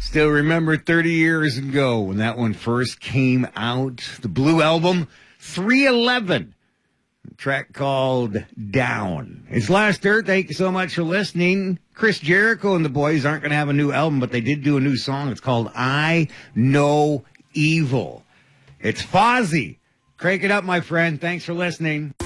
Still remember 30 years ago when that one first came out. The Blue Album, 311. A track called Down. It's Last Earth. Thank you so much for listening. Chris Jericho and the boys aren't going to have a new album, but they did do a new song. It's called I Know Evil. It's Fozzy. Crank it up, my friend. Thanks for listening.